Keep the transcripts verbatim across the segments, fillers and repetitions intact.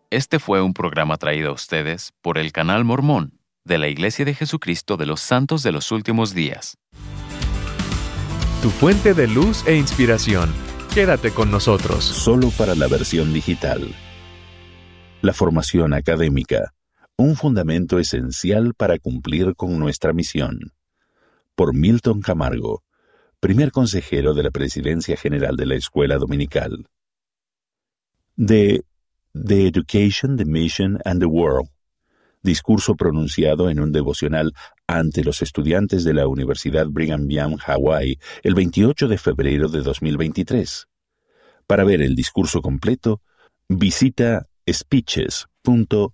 Este fue un programa traído a ustedes por el Canal Mormón de la Iglesia de Jesucristo de los Santos de los Últimos Días. Tu fuente de luz e inspiración. Quédate con nosotros. Solo para la versión digital. La formación académica, un fundamento esencial para cumplir con nuestra misión. Por Milton Camargo, primer consejero de la Presidencia General de la Escuela Dominical. De The Education, the Mission and the World. Discurso pronunciado en un devocional ante los estudiantes de la Universidad Brigham Young, Hawái, el veintiocho de febrero de dos mil veintitrés. Para ver el discurso completo, visita speeches punto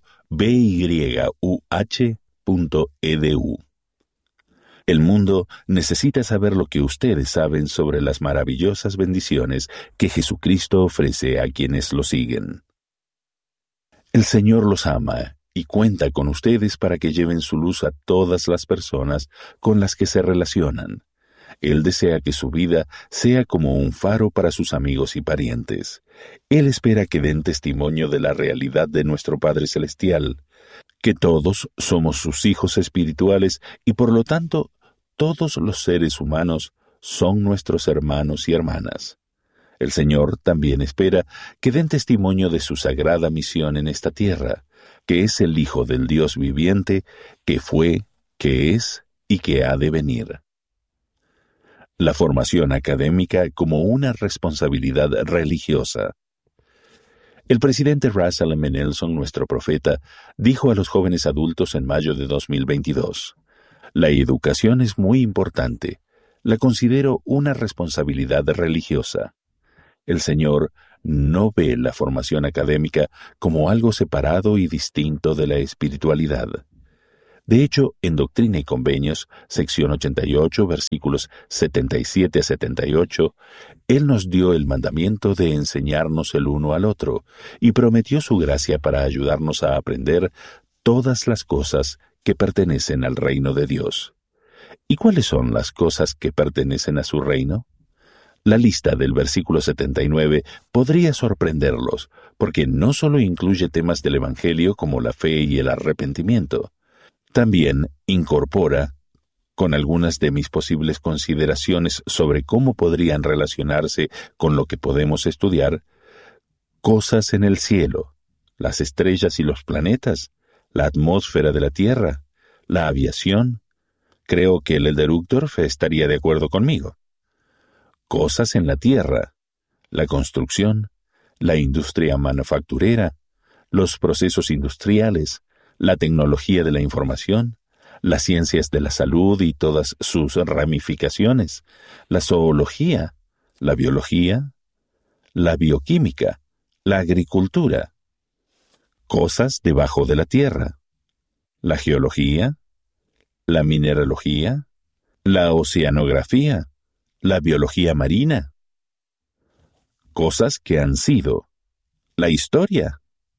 byuh punto edu. El mundo necesita saber lo que ustedes saben sobre las maravillosas bendiciones que Jesucristo ofrece a quienes lo siguen. El Señor los ama y cuenta con ustedes para que lleven su luz a todas las personas con las que se relacionan. Él desea que su vida sea como un faro para sus amigos y parientes. Él espera que den testimonio de la realidad de nuestro Padre Celestial, que todos somos sus hijos espirituales y por lo tanto todos los seres humanos son nuestros hermanos y hermanas. El Señor también espera que den testimonio de su sagrada misión en esta tierra, que es el Hijo del Dios viviente, que fue, que es y que ha de venir. La formación académica como una responsabilidad religiosa. El presidente Russell M. Nelson, nuestro profeta, dijo a los jóvenes adultos en mayo de dos mil veintidós, «La educación es muy importante. La considero una responsabilidad religiosa». El Señor no ve la formación académica como algo separado y distinto de la espiritualidad. De hecho, en Doctrina y Convenios, sección ochenta y ocho, versículos setenta y siete a setenta y ocho, Él nos dio el mandamiento de enseñarnos el uno al otro y prometió su gracia para ayudarnos a aprender todas las cosas que pertenecen al reino de Dios. ¿Y cuáles son las cosas que pertenecen a su reino? La lista del versículo setenta y nueve podría sorprenderlos, porque no solo incluye temas del Evangelio como la fe y el arrepentimiento, también incorpora, con algunas de mis posibles consideraciones sobre cómo podrían relacionarse con lo que podemos estudiar, cosas en el cielo, las estrellas y los planetas, la atmósfera de la Tierra, la aviación. Creo que el elder Uchtdorf estaría de acuerdo conmigo. Cosas en la tierra, la construcción, la industria manufacturera, los procesos industriales, la tecnología de la información, las ciencias de la salud y todas sus ramificaciones, la zoología, la biología, la bioquímica, la agricultura, cosas debajo de la tierra, la geología, la mineralogía, la oceanografía, la biología marina, cosas que han sido, la historia,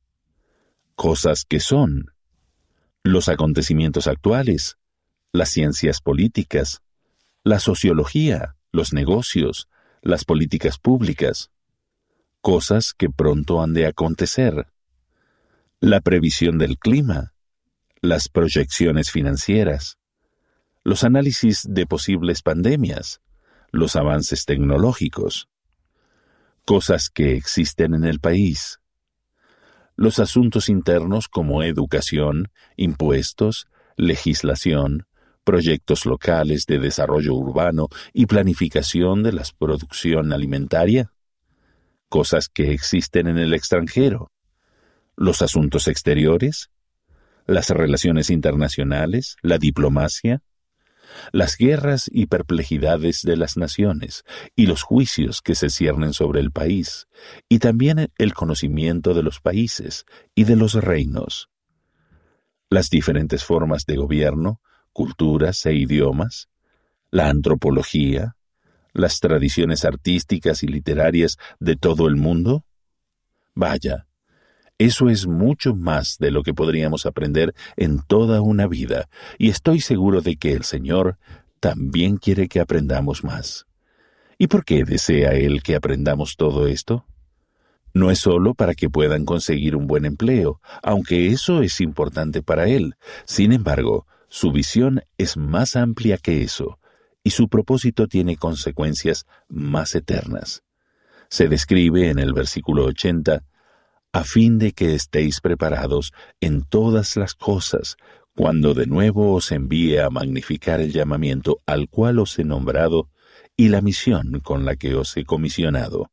cosas que son, los acontecimientos actuales, las ciencias políticas, la sociología, los negocios, las políticas públicas, cosas que pronto han de acontecer, la previsión del clima, las proyecciones financieras, los análisis de posibles pandemias, los avances tecnológicos, cosas que existen en el país, los asuntos internos como educación, impuestos, legislación, proyectos locales de desarrollo urbano y planificación de la producción alimentaria, cosas que existen en el extranjero, los asuntos exteriores, las relaciones internacionales, la diplomacia, las guerras y perplejidades de las naciones y los juicios que se ciernen sobre el país, y también el conocimiento de los países y de los reinos, las diferentes formas de gobierno, culturas e idiomas, la antropología, las tradiciones artísticas y literarias de todo el mundo. Vaya, eso es mucho más de lo que podríamos aprender en toda una vida, y estoy seguro de que el Señor también quiere que aprendamos más. ¿Y por qué desea Él que aprendamos todo esto? No es solo para que puedan conseguir un buen empleo, aunque eso es importante para él. Sin embargo, su visión es más amplia que eso, y su propósito tiene consecuencias más eternas. Se describe en el versículo ochenta, a fin de que estéis preparados en todas las cosas, cuando de nuevo os envíe a magnificar el llamamiento al cual os he nombrado y la misión con la que os he comisionado.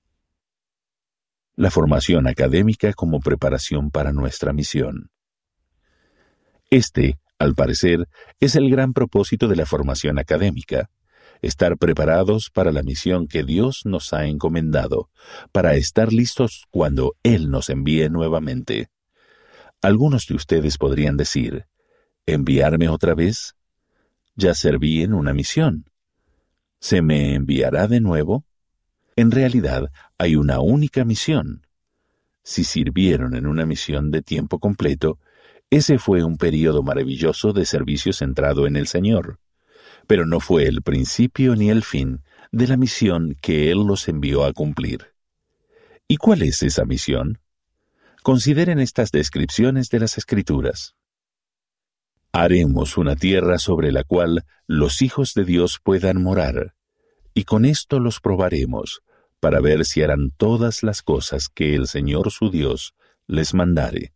La formación académica como preparación para nuestra misión. Este, al parecer, es el gran propósito de la formación académica: estar preparados para la misión que Dios nos ha encomendado, para estar listos cuando Él nos envíe nuevamente. Algunos de ustedes podrían decir, ¿enviarme otra vez? Ya serví en una misión. ¿Se me enviará de nuevo? En realidad, hay una única misión. Si sirvieron en una misión de tiempo completo, ese fue un período maravilloso de servicio centrado en el Señor. Pero no fue el principio ni el fin de la misión que Él los envió a cumplir. ¿Y cuál es esa misión? Consideren estas descripciones de las Escrituras. Haremos una tierra sobre la cual los hijos de Dios puedan morar, y con esto los probaremos, para ver si harán todas las cosas que el Señor su Dios les mandare.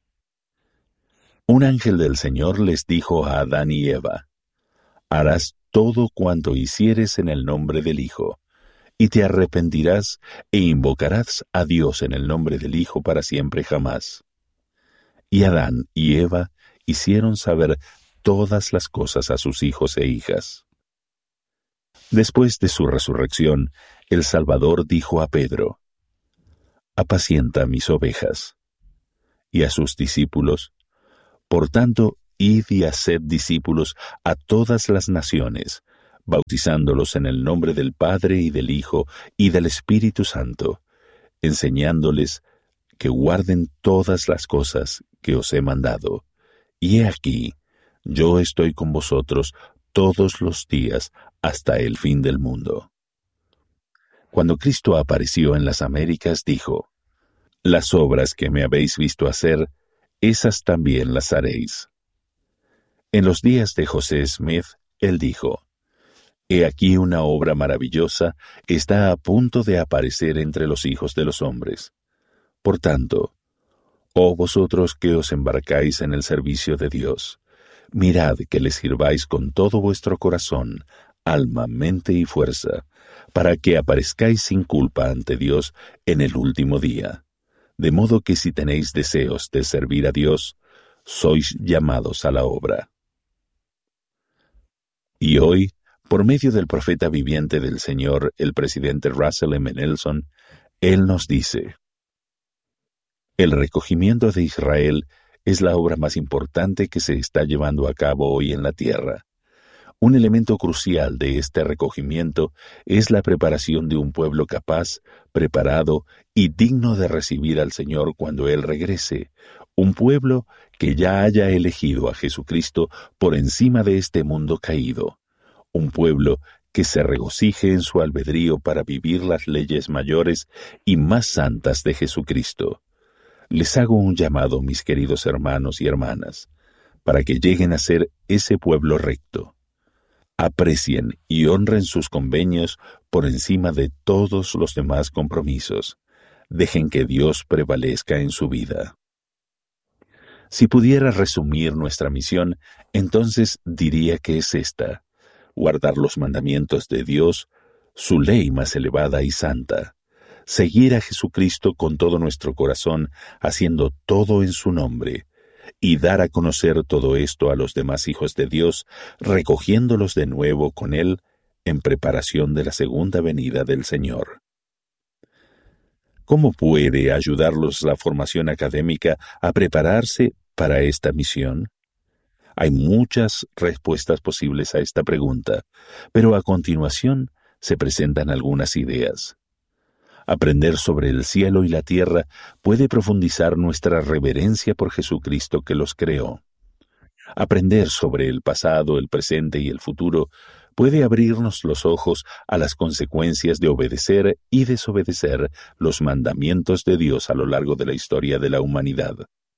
Un ángel del Señor les dijo a Adán y Eva, harás todo cuanto hicieres en el nombre del Hijo, y te arrepentirás e invocarás a Dios en el nombre del Hijo para siempre jamás. Y Adán y Eva hicieron saber todas las cosas a sus hijos e hijas. Después de su resurrección, el Salvador dijo a Pedro, apacienta mis ovejas. Y a sus discípulos, por tanto, id y haced discípulos a todas las naciones, bautizándolos en el nombre del Padre y del Hijo y del Espíritu Santo, enseñándoles que guarden todas las cosas que os he mandado. Y he aquí, yo estoy con vosotros todos los días hasta el fin del mundo. Cuando Cristo apareció en las Américas, dijo, las obras que me habéis visto hacer, esas también las haréis. En los días de José Smith, él dijo, he aquí una obra maravillosa está a punto de aparecer entre los hijos de los hombres. Por tanto, oh vosotros que os embarcáis en el servicio de Dios, mirad que le sirváis con todo vuestro corazón, alma, mente y fuerza, para que aparezcáis sin culpa ante Dios en el último día. De modo que si tenéis deseos de servir a Dios, sois llamados a la obra. Y hoy, por medio del profeta viviente del Señor, el presidente Russell M. Nelson, él nos dice, el recogimiento de Israel es la obra más importante que se está llevando a cabo hoy en la tierra. Un elemento crucial de este recogimiento es la preparación de un pueblo capaz, preparado y digno de recibir al Señor cuando Él regrese, un pueblo que ya haya elegido a Jesucristo por encima de este mundo caído, un pueblo que se regocije en su albedrío para vivir las leyes mayores y más santas de Jesucristo. Les hago un llamado, mis queridos hermanos y hermanas, para que lleguen a ser ese pueblo recto. Aprecien y honren sus convenios por encima de todos los demás compromisos. Dejen que Dios prevalezca en su vida. Si pudiera resumir nuestra misión, entonces diría que es esta: guardar los mandamientos de Dios, su ley más elevada y santa, seguir a Jesucristo con todo nuestro corazón, haciendo todo en su nombre, y dar a conocer todo esto a los demás hijos de Dios, recogiéndolos de nuevo con Él en preparación de la segunda venida del Señor. ¿Cómo puede ayudarlos la formación académica a prepararse para esta misión? Hay muchas respuestas posibles a esta pregunta, pero a continuación se presentan algunas ideas. Aprender sobre el cielo y la tierra puede profundizar nuestra reverencia por Jesucristo que los creó. Aprender sobre el pasado, el presente y el futuro puede abrirnos los ojos a las consecuencias de obedecer y desobedecer los mandamientos de Dios a lo largo de la historia de la humanidad.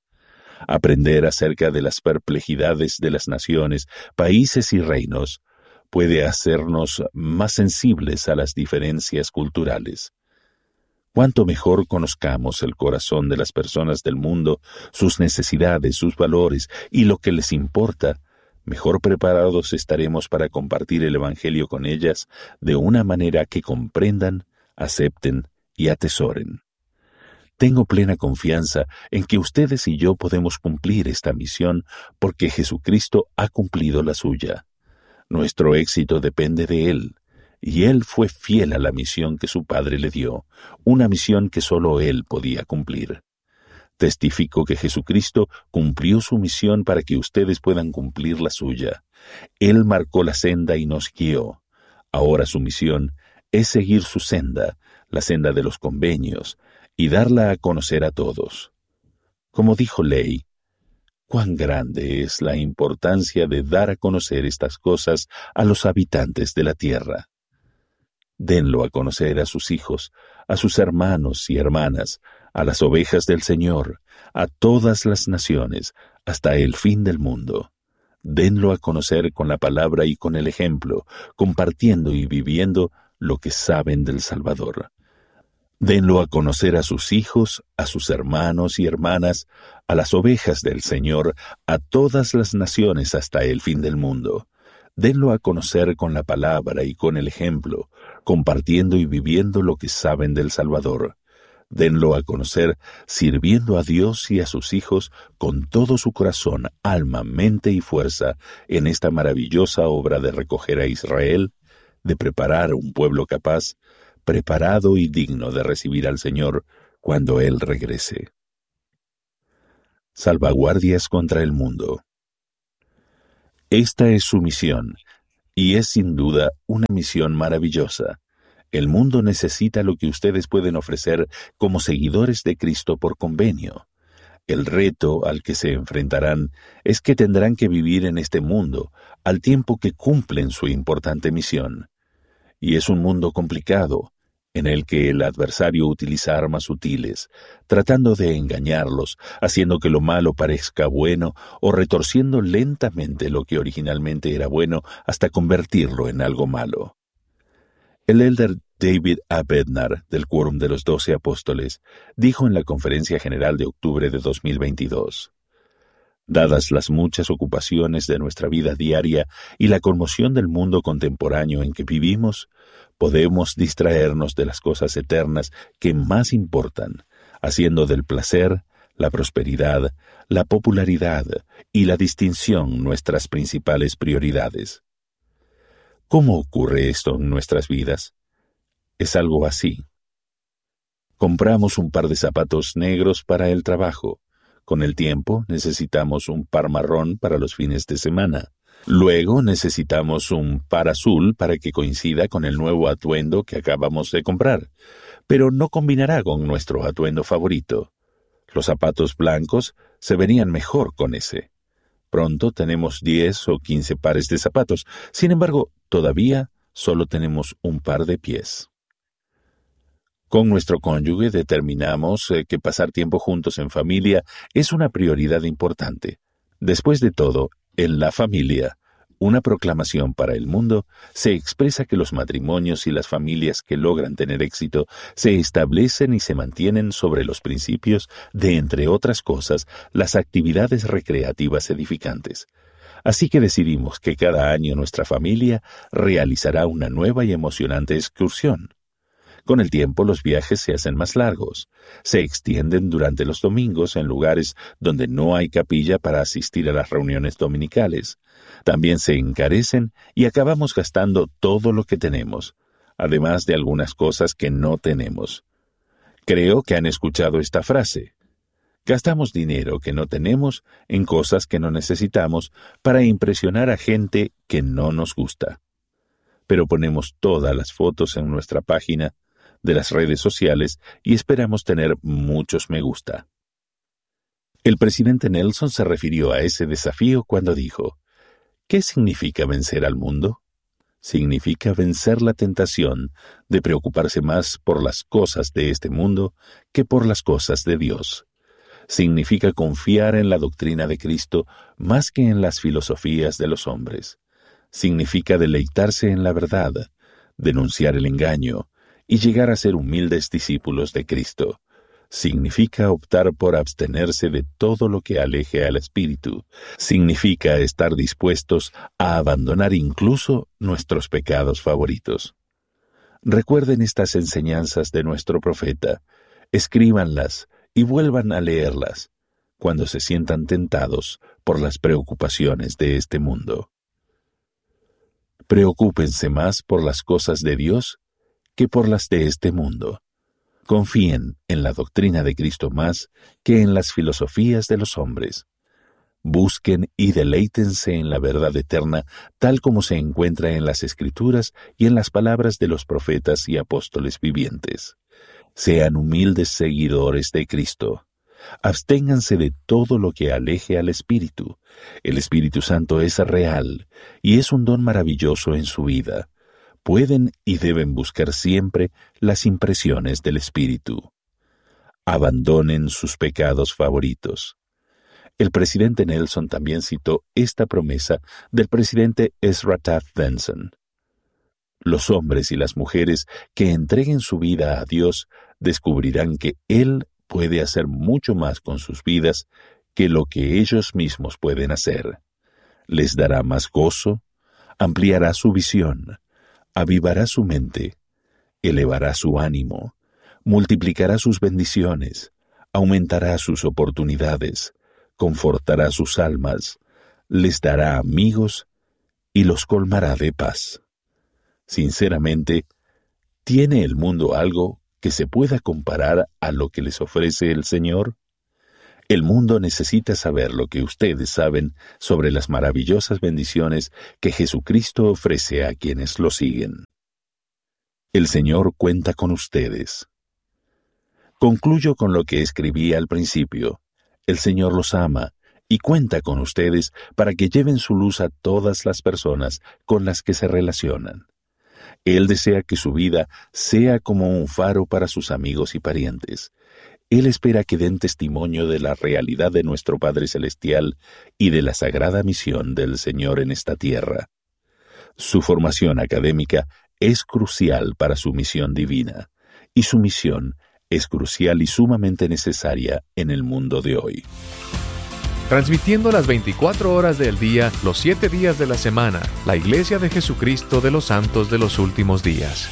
Aprender acerca de las perplejidades de las naciones, países y reinos puede hacernos más sensibles a las diferencias culturales. Cuanto mejor conozcamos el corazón de las personas del mundo, sus necesidades, sus valores y lo que les importa, mejor preparados estaremos para compartir el Evangelio con ellas de una manera que comprendan, acepten y atesoren. Tengo plena confianza en que ustedes y yo podemos cumplir esta misión porque Jesucristo ha cumplido la suya. Nuestro éxito depende de Él, y Él fue fiel a la misión que su Padre le dio, una misión que solo Él podía cumplir. Testifico que Jesucristo cumplió su misión para que ustedes puedan cumplir la suya. Él marcó la senda y nos guió. Ahora su misión es seguir su senda, la senda de los convenios, y darla a conocer a todos. Como dijo Ley, cuán grande es la importancia de dar a conocer estas cosas a los habitantes de la tierra. Denlo a conocer a sus hijos, a sus hermanos y hermanas, a las ovejas del Señor, a todas las naciones, hasta el fin del mundo. Denlo a conocer con la palabra y con el ejemplo, compartiendo y viviendo lo que saben del Salvador. Denlo a conocer a sus hijos, a sus hermanos y hermanas, a las ovejas del Señor, a todas las naciones hasta el fin del mundo. Denlo a conocer con la palabra y con el ejemplo, compartiendo y viviendo lo que saben del Salvador. Denlo a conocer sirviendo a Dios y a sus hijos con todo su corazón, alma, mente y fuerza en esta maravillosa obra de recoger a Israel, de preparar un pueblo capaz, preparado y digno de recibir al Señor cuando Él regrese. Salvaguardias contra el mundo. Esta es su misión, y es sin duda una misión maravillosa. El mundo necesita lo que ustedes pueden ofrecer como seguidores de Cristo por convenio. El reto al que se enfrentarán es que tendrán que vivir en este mundo al tiempo que cumplen su importante misión. Y es un mundo complicado, en el que el adversario utiliza armas sutiles, tratando de engañarlos, haciendo que lo malo parezca bueno o retorciendo lentamente lo que originalmente era bueno hasta convertirlo en algo malo. El elder David A. Bednar, del Quórum de los Doce Apóstoles, dijo en la Conferencia General de octubre de dos mil veintidós, «Dadas las muchas ocupaciones de nuestra vida diaria y la conmoción del mundo contemporáneo en que vivimos, podemos distraernos de las cosas eternas que más importan, haciendo del placer, la prosperidad, la popularidad y la distinción nuestras principales prioridades». ¿Cómo ocurre esto en nuestras vidas? Es algo así. Compramos un par de zapatos negros para el trabajo. Con el tiempo necesitamos un par marrón para los fines de semana. Luego necesitamos un par azul para que coincida con el nuevo atuendo que acabamos de comprar, pero no combinará con nuestro atuendo favorito. Los zapatos blancos se verían mejor con ese. Pronto tenemos diez o quince pares de zapatos. Sin embargo, todavía solo tenemos un par de pies. Con nuestro cónyuge determinamos eh, que pasar tiempo juntos en familia es una prioridad importante. Después de todo, en la familia, una proclamación para el mundo, se expresa que los matrimonios y las familias que logran tener éxito se establecen y se mantienen sobre los principios de, entre otras cosas, las actividades recreativas edificantes. Así que decidimos que cada año nuestra familia realizará una nueva y emocionante excursión. Con el tiempo los viajes se hacen más largos, se extienden durante los domingos en lugares donde no hay capilla para asistir a las reuniones dominicales. También se encarecen y acabamos gastando todo lo que tenemos, además de algunas cosas que no tenemos. Creo que han escuchado esta frase. Gastamos dinero que no tenemos en cosas que no necesitamos para impresionar a gente que no nos gusta. Pero ponemos todas las fotos en nuestra página de las redes sociales y esperamos tener muchos me gusta. El presidente Nelson se refirió a ese desafío cuando dijo, ¿qué significa vencer al mundo? Significa vencer la tentación de preocuparse más por las cosas de este mundo que por las cosas de Dios. Significa confiar en la doctrina de Cristo más que en las filosofías de los hombres. Significa deleitarse en la verdad, denunciar el engaño y llegar a ser humildes discípulos de Cristo. Significa optar por abstenerse de todo lo que aleje al espíritu. Significa estar dispuestos a abandonar incluso nuestros pecados favoritos. Recuerden estas enseñanzas de nuestro profeta, escríbanlas y vuelvan a leerlas cuando se sientan tentados por las preocupaciones de este mundo. Preocúpense más por las cosas de Dios que por las de este mundo. Confíen en la doctrina de Cristo más que en las filosofías de los hombres. Busquen y deleítense en la verdad eterna tal como se encuentra en las Escrituras y en las palabras de los profetas y apóstoles vivientes. Sean humildes seguidores de Cristo. Absténganse de todo lo que aleje al Espíritu. El Espíritu Santo es real y es un don maravilloso en su vida. Pueden y deben buscar siempre las impresiones del Espíritu. Abandonen sus pecados favoritos. El presidente Nelson también citó esta promesa del presidente Ezra Taft Benson. Los hombres y las mujeres que entreguen su vida a Dios descubrirán que Él puede hacer mucho más con sus vidas que lo que ellos mismos pueden hacer. Les dará más gozo, ampliará su visión, avivará su mente, elevará su ánimo, multiplicará sus bendiciones, aumentará sus oportunidades, confortará sus almas, les dará amigos y los colmará de paz. Sinceramente, ¿tiene el mundo algo que se pueda comparar a lo que les ofrece el Señor? El mundo necesita saber lo que ustedes saben sobre las maravillosas bendiciones que Jesucristo ofrece a quienes lo siguen. El Señor cuenta con ustedes. Concluyo con lo que escribí al principio. El Señor los ama y cuenta con ustedes para que lleven su luz a todas las personas con las que se relacionan. Él desea que su vida sea como un faro para sus amigos y parientes. Él espera que den testimonio de la realidad de nuestro Padre Celestial y de la sagrada misión del Señor en esta tierra. Su formación académica es crucial para su misión divina, y su misión es crucial y sumamente necesaria en el mundo de hoy. Transmitiendo las veinticuatro horas del día, los siete días de la semana, la Iglesia de Jesucristo de los Santos de los Últimos Días.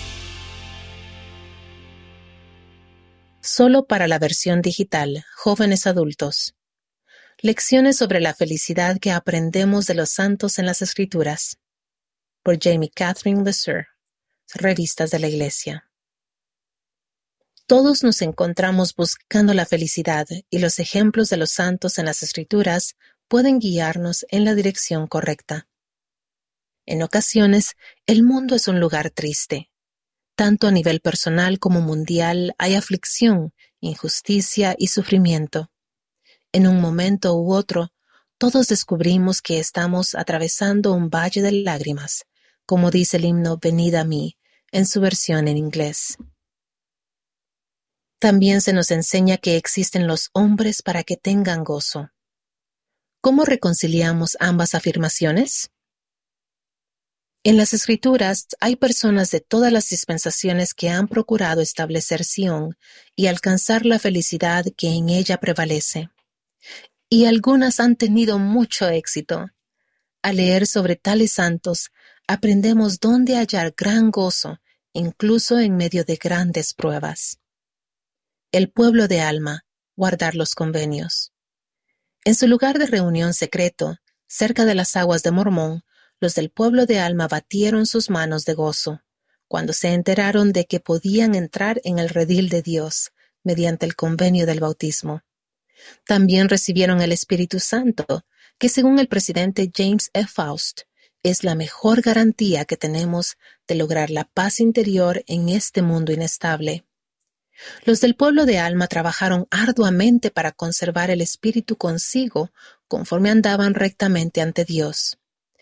Solo para la versión digital, jóvenes adultos. Lecciones sobre la felicidad que aprendemos de los santos en las Escrituras. Por Jamie Catherine Lesser, Revistas de la Iglesia. Todos nos encontramos buscando la felicidad y los ejemplos de los santos en las Escrituras pueden guiarnos en la dirección correcta. En ocasiones, el mundo es un lugar triste. Tanto a nivel personal como mundial hay aflicción, injusticia y sufrimiento. En un momento u otro, todos descubrimos que estamos atravesando un valle de lágrimas, como dice el himno Venid a mí, en su versión en inglés. También se nos enseña que existen los hombres para que tengan gozo. ¿Cómo reconciliamos ambas afirmaciones? En las Escrituras hay personas de todas las dispensaciones que han procurado establecer Sión y alcanzar la felicidad que en ella prevalece. Y algunas han tenido mucho éxito. Al leer sobre tales santos, aprendemos dónde hallar gran gozo, incluso en medio de grandes pruebas. El pueblo de Alma, guardar los convenios. En su lugar de reunión secreto, cerca de las aguas de Mormón, los del pueblo de Alma batieron sus manos de gozo, cuando se enteraron de que podían entrar en el redil de Dios, mediante el convenio del bautismo. También recibieron el Espíritu Santo, que según el presidente James F. Faust, es la mejor garantía que tenemos de lograr la paz interior en este mundo inestable. Los del pueblo de Alma trabajaron arduamente para conservar el Espíritu consigo conforme andaban rectamente ante Dios.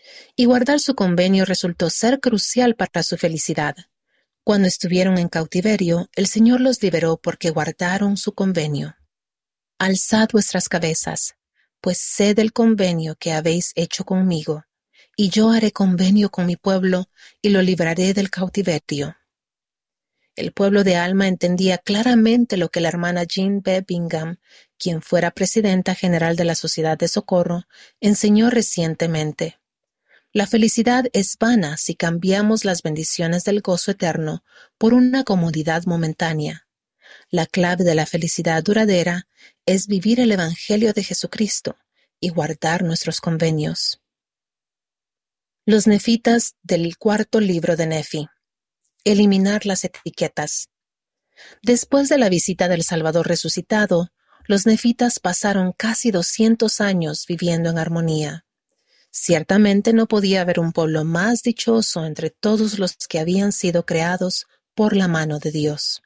Y guardar su convenio resultó ser crucial para su felicidad. Cuando estuvieron en cautiverio, el Señor los liberó porque guardaron su convenio. Alzad vuestras cabezas, pues sé del convenio que habéis hecho conmigo, y yo haré convenio con mi pueblo y lo libraré del cautiverio. El pueblo de Alma entendía claramente lo que la hermana Jean B. Bingham, quien fuera presidenta general de la Sociedad de Socorro, enseñó recientemente. La felicidad es vana si cambiamos las bendiciones del gozo eterno por una comodidad momentánea. La clave de la felicidad duradera es vivir el Evangelio de Jesucristo y guardar nuestros convenios. Los nefitas del cuarto libro de Nefi. Eliminar las etiquetas. Después de la visita del Salvador resucitado, los nefitas pasaron casi doscientos años viviendo en armonía. Ciertamente no podía haber un pueblo más dichoso entre todos los que habían sido creados por la mano de Dios.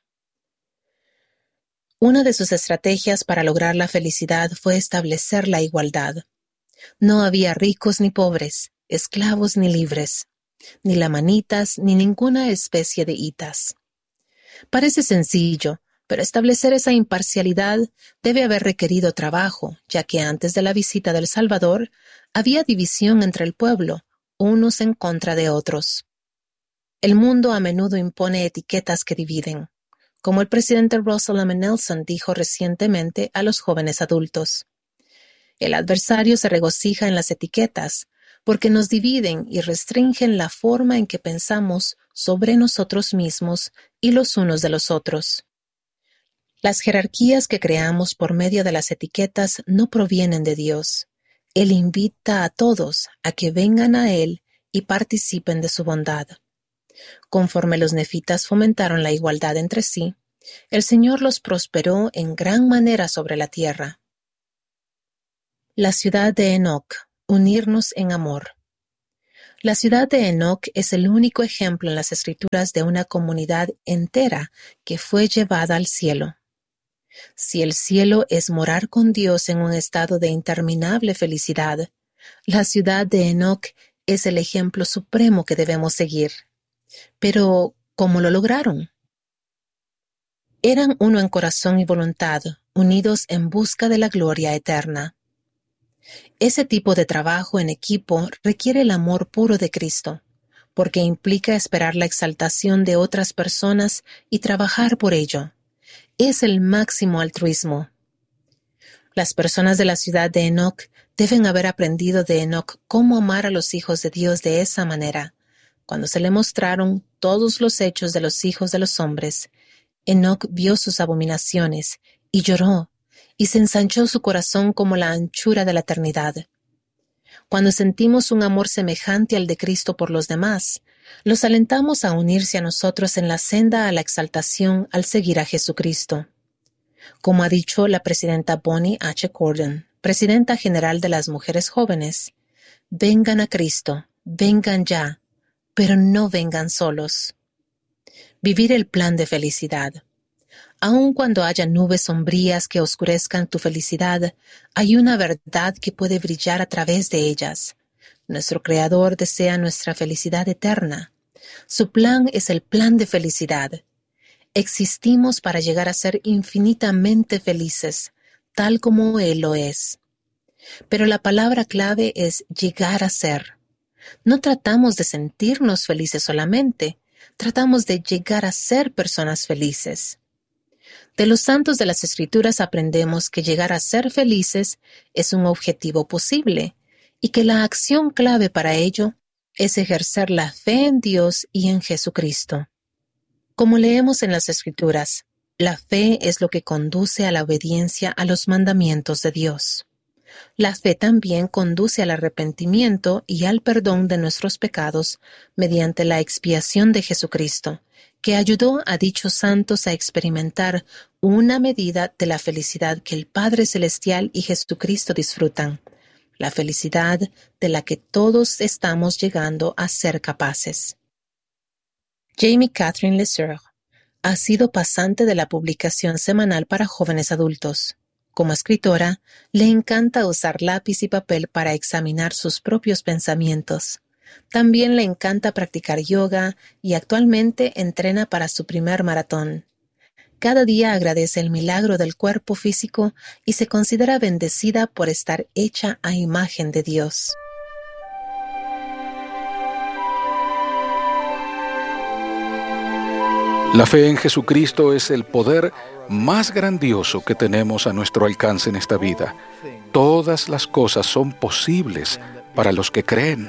Una de sus estrategias para lograr la felicidad fue establecer la igualdad. No había ricos ni pobres, esclavos ni libres, ni lamanitas ni ninguna especie de hitas. Parece sencillo, pero establecer esa imparcialidad debe haber requerido trabajo, ya que antes de la visita del Salvador había división entre el pueblo, unos en contra de otros. El mundo a menudo impone etiquetas que dividen, como el presidente Russell M. Nelson dijo recientemente a los jóvenes adultos. El adversario se regocija en las etiquetas, porque nos dividen y restringen la forma en que pensamos sobre nosotros mismos y los unos de los otros. Las jerarquías que creamos por medio de las etiquetas no provienen de Dios. Él invita a todos a que vengan a Él y participen de su bondad. Conforme los nefitas fomentaron la igualdad entre sí, el Señor los prosperó en gran manera sobre la tierra. La ciudad de Enoc. Unirnos en amor. La ciudad de Enoc es el único ejemplo en las Escrituras de una comunidad entera que fue llevada al cielo. Si el cielo es morar con Dios en un estado de interminable felicidad, la ciudad de Enoc es el ejemplo supremo que debemos seguir. Pero, ¿cómo lo lograron? Eran uno en corazón y voluntad, unidos en busca de la gloria eterna. Ese tipo de trabajo en equipo requiere el amor puro de Cristo, porque implica esperar la exaltación de otras personas y trabajar por ello. Es el máximo altruismo. Las personas de la ciudad de Enoc deben haber aprendido de Enoc cómo amar a los hijos de Dios de esa manera. Cuando se le mostraron todos los hechos de los hijos de los hombres, Enoc vio sus abominaciones y lloró, y se ensanchó su corazón como la anchura de la eternidad. Cuando sentimos un amor semejante al de Cristo por los demás, los alentamos a unirse a nosotros en la senda a la exaltación al seguir a Jesucristo. Como ha dicho la presidenta Bonnie H. Cordon, presidenta general de las mujeres jóvenes, vengan a Cristo, vengan ya, pero no vengan solos. Vivir el plan de felicidad. Aun cuando haya nubes sombrías que oscurezcan tu felicidad, hay una verdad que puede brillar a través de ellas. Nuestro Creador desea nuestra felicidad eterna. Su plan es el plan de felicidad. Existimos para llegar a ser infinitamente felices, tal como Él lo es. Pero la palabra clave es llegar a ser. No tratamos de sentirnos felices solamente, tratamos de llegar a ser personas felices. De los santos de las Escrituras aprendemos que llegar a ser felices es un objetivo posible y que la acción clave para ello es ejercer la fe en Dios y en Jesucristo. Como leemos en las Escrituras, la fe es lo que conduce a la obediencia a los mandamientos de Dios. La fe también conduce al arrepentimiento y al perdón de nuestros pecados mediante la expiación de Jesucristo, que ayudó a dichos santos a experimentar una medida de la felicidad que el Padre Celestial y Jesucristo disfrutan, la felicidad de la que todos estamos llegando a ser capaces. Jamie Catherine LeSueur ha sido pasante de la publicación semanal para jóvenes adultos. Como escritora, le encanta usar lápiz y papel para examinar sus propios pensamientos. También le encanta practicar yoga y actualmente entrena para su primer maratón. Cada día agradece el milagro del cuerpo físico y se considera bendecida por estar hecha a imagen de Dios. La fe en Jesucristo es el poder más grandioso que tenemos a nuestro alcance en esta vida. Todas las cosas son posibles para los que creen.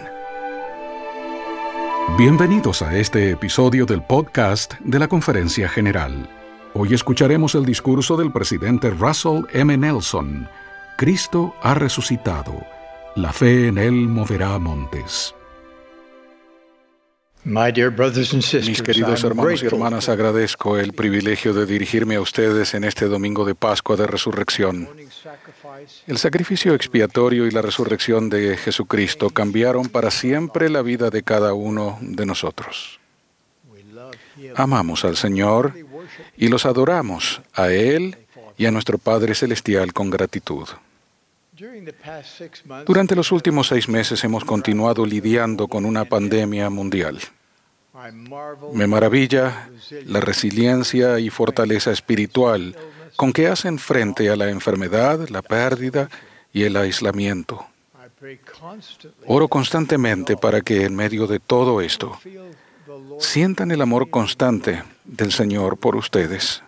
Bienvenidos a este episodio del podcast de la Conferencia General. Hoy escucharemos el discurso del presidente Russell M. Nelson. Cristo ha resucitado. La fe en Él moverá montes. Mis queridos hermanos y hermanas, agradezco el privilegio de dirigirme a ustedes en este domingo de Pascua de Resurrección. El sacrificio expiatorio y la resurrección de Jesucristo cambiaron para siempre la vida de cada uno de nosotros. Amamos al Señor y los adoramos a Él y a nuestro Padre Celestial con gratitud. Durante los últimos seis meses hemos continuado lidiando con una pandemia mundial. Me maravilla la resiliencia y fortaleza espiritual con que hacen frente a la enfermedad, la pérdida y el aislamiento. Oro constantemente para que en medio de todo esto sientan el amor constante del Señor por ustedes.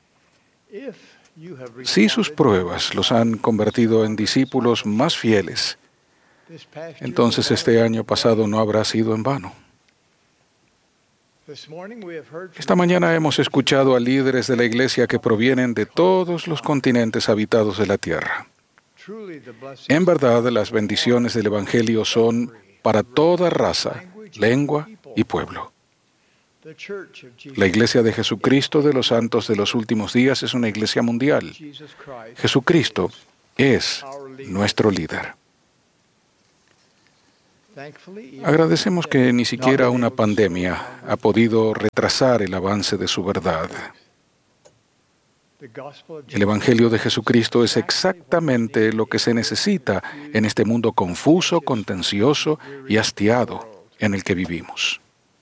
Si sus pruebas los han convertido en discípulos más fieles, entonces este año pasado no habrá sido en vano. Esta mañana hemos escuchado a líderes de la Iglesia que provienen de todos los continentes habitados de la tierra. En verdad, las bendiciones del Evangelio son para toda raza, lengua y pueblo. La Iglesia de Jesucristo de los Santos de los Últimos Días es una iglesia mundial. Jesucristo es nuestro líder. Agradecemos que ni siquiera una pandemia ha podido retrasar el avance de su verdad. El Evangelio de Jesucristo es exactamente lo que se necesita en este mundo confuso, contencioso y hastiado en el que vivimos.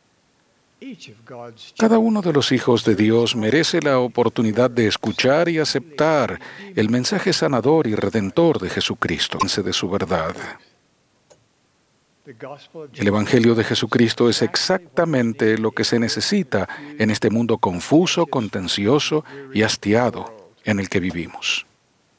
Cada uno de los hijos de Dios merece la oportunidad de escuchar y aceptar el mensaje sanador y redentor de Jesucristo, de su verdad. El Evangelio de Jesucristo es exactamente lo que se necesita en este mundo confuso, contencioso y hastiado en el que vivimos.